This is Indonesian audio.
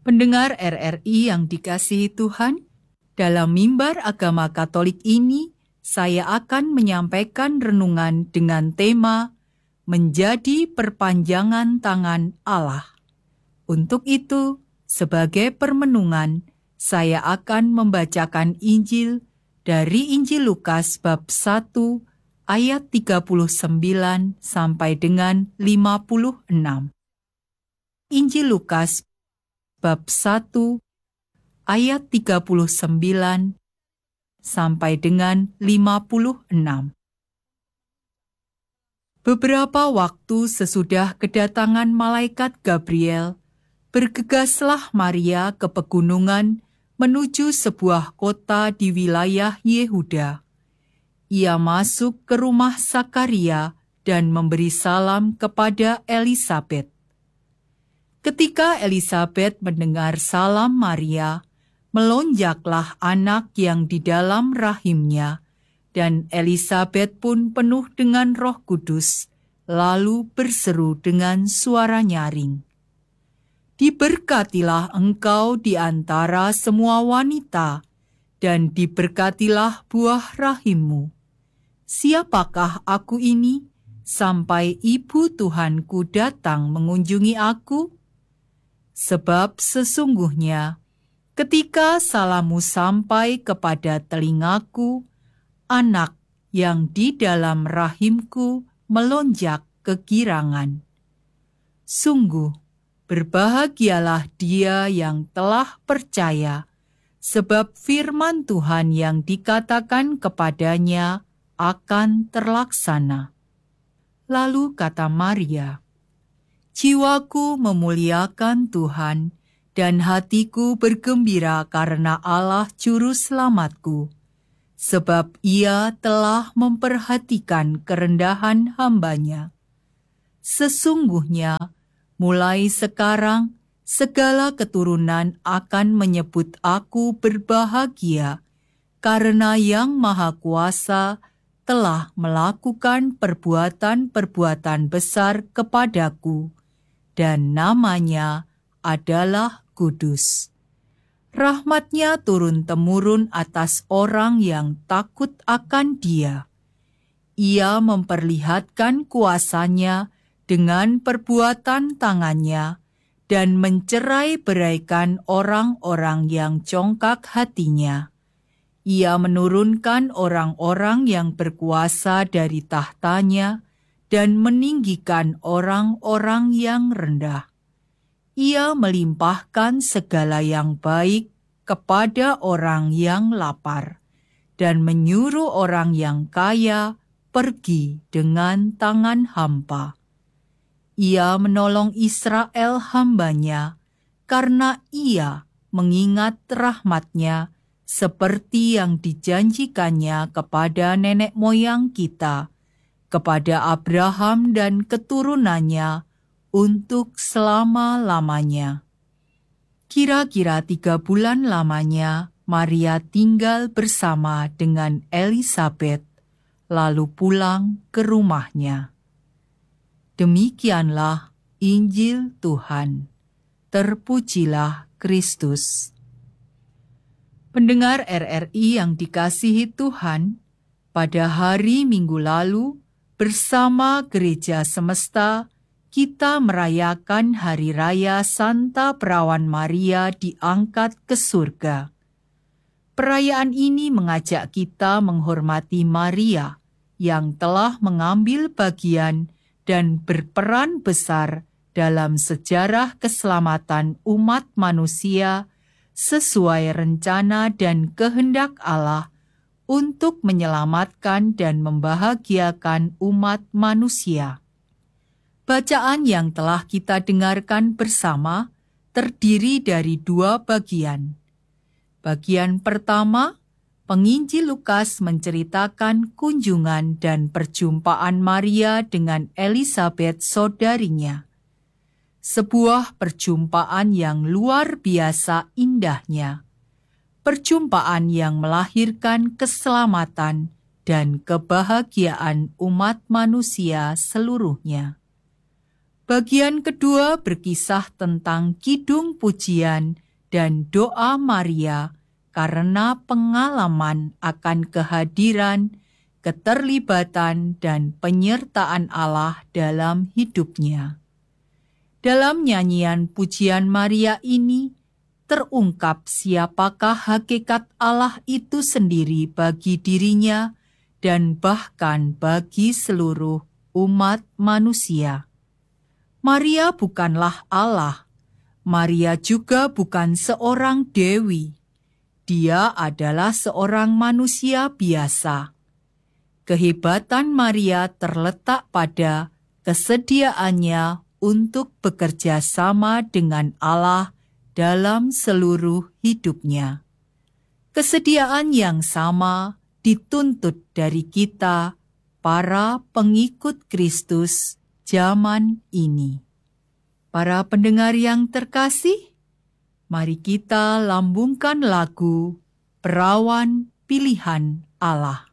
Pendengar RRI yang dikasihi Tuhan, dalam mimbar agama Katolik ini, saya akan menyampaikan renungan dengan tema Menjadi Perpanjangan Tangan Allah. Untuk itu, sebagai permenungan, saya akan membacakan Injil dari Injil Lukas bab 1 ayat 39 sampai dengan 56. Injil Lukas bab 1 ayat 39 sampai dengan 56. Beberapa waktu sesudah kedatangan malaikat Gabriel, bergegaslah Maria ke pegunungan menuju sebuah kota di wilayah Yehuda. Ia masuk ke rumah Sakaria dan memberi salam kepada Elisabet. Ketika Elisabet mendengar salam Maria, melonjaklah anak yang di dalam rahimnya, dan Elisabet pun penuh dengan Roh Kudus, lalu berseru dengan suara nyaring, "Diberkatilah engkau di antara semua wanita, dan diberkatilah buah rahimmu. Siapakah aku ini, sampai ibu Tuhanku datang mengunjungi aku? Sebab sesungguhnya, ketika salammu sampai kepada telingaku, anak yang di dalam rahimku melonjak kegirangan. Sungguh, berbahagialah dia yang telah percaya, sebab firman Tuhan yang dikatakan kepadanya akan terlaksana." Lalu kata Maria, "Jiwaku memuliakan Tuhan, dan hatiku bergembira karena Allah Juru Selamatku, sebab Ia telah memperhatikan kerendahan hamba-Nya. Sesungguhnya, mulai sekarang, segala keturunan akan menyebut aku berbahagia, karena Yang Maha Kuasa telah melakukan perbuatan-perbuatan besar kepadaku, dan namanya adalah Kudus. Rahmat-Nya turun-temurun atas orang yang takut akan Dia. Ia memperlihatkan kuasa-Nya dengan perbuatan tangan-Nya dan mencerai-beraikan orang-orang yang congkak hatinya. Ia menurunkan orang-orang yang berkuasa dari tahtanya dan meninggikan orang-orang yang rendah. Ia melimpahkan segala yang baik kepada orang yang lapar dan menyuruh orang yang kaya pergi dengan tangan hampa. Ia menolong Israel hamba-Nya karena Ia mengingat rahmat-Nya seperti yang dijanjikannya kepada nenek moyang kita, kepada Abraham dan keturunannya untuk selama-lamanya." Kira-kira 3 bulan lamanya, Maria tinggal bersama dengan Elisabet, lalu pulang ke rumahnya. Demikianlah Injil Tuhan. Terpujilah Kristus. Pendengar RRI yang dikasihi Tuhan, pada hari Minggu lalu, bersama Gereja Semesta, kita merayakan Hari Raya Santa Perawan Maria diangkat ke surga. Perayaan ini mengajak kita menghormati Maria yang telah mengambil bagian dan berperan besar dalam sejarah keselamatan umat manusia sesuai rencana dan kehendak Allah untuk menyelamatkan dan membahagiakan umat manusia. Bacaan yang telah kita dengarkan bersama terdiri dari 2 bagian. Bagian pertama, penginjil Lukas menceritakan kunjungan dan perjumpaan Maria dengan Elisabet saudarinya. Sebuah perjumpaan yang luar biasa indahnya. Perjumpaan yang melahirkan keselamatan dan kebahagiaan umat manusia seluruhnya. Bagian kedua berkisah tentang kidung pujian dan doa Maria karena pengalaman akan kehadiran, keterlibatan, dan penyertaan Allah dalam hidupnya. Dalam nyanyian pujian Maria ini, terungkap siapakah hakikat Allah itu sendiri bagi dirinya dan bahkan bagi seluruh umat manusia. Maria bukanlah Allah. Maria juga bukan seorang dewi. Dia adalah seorang manusia biasa. Kehebatan Maria terletak pada kesediaannya untuk bekerja sama dengan Allah dalam seluruh hidupnya. Kesediaan yang sama dituntut dari kita, para pengikut Kristus zaman ini. Para pendengar yang terkasih, mari kita lambungkan lagu Perawan Pilihan Allah.